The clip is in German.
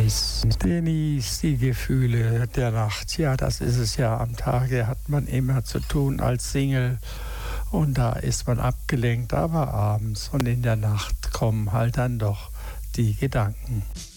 weiß. Dennis, die Gefühle der Nacht, ja, das ist es ja. Am Tage hat man immer zu tun als Single und da ist man abgelenkt, aber abends und in der Nacht kommen halt dann doch die Gedanken.